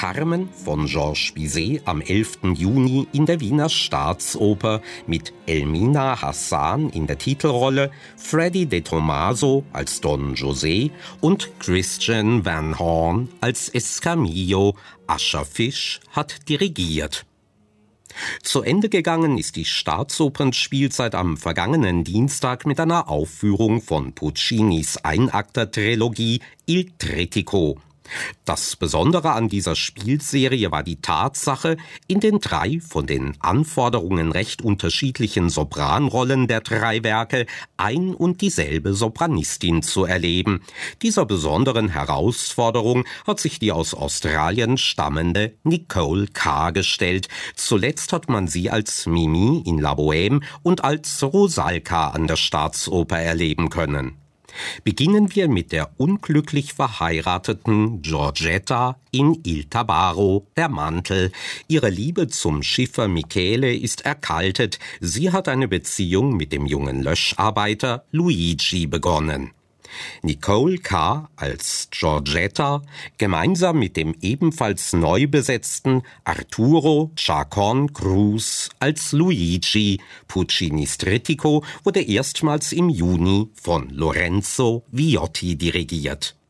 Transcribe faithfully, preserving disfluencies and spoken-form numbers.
Carmen von Georges Bizet am elften Juni in der Wiener Staatsoper mit Elmina Hassan in der Titelrolle, Freddie De Tomaso als Don José und Christian Van Horn als Escamillo. Ascher Fisch hat dirigiert. Zu Ende gegangen ist die Staatsopernspielzeit am vergangenen Dienstag mit einer Aufführung von Puccinis Einakter-Trilogie Il Trittico. Das Besondere an dieser Spielserie war die Tatsache, in den drei von den Anforderungen recht unterschiedlichen Sopranrollen der drei Werke ein und dieselbe Sopranistin zu erleben. Dieser besonderen Herausforderung hat sich die aus Australien stammende Nicole Carr gestellt. Zuletzt hat man sie als Mimi in La Bohème und als Rosalka an der Staatsoper erleben können. Beginnen wir mit der unglücklich verheirateten Giorgetta in Il Tabarro, der Mantel. Ihre Liebe zum Schiffer Michele ist erkaltet. Sie hat eine Beziehung mit dem jungen Löscharbeiter Luigi begonnen. Nicole Carr als Giorgetta, gemeinsam mit dem ebenfalls neu besetzten Arturo Chacón Cruz als Luigi. Puccinis Trittico wurde erstmals im Juni von Lorenzo Viotti dirigiert.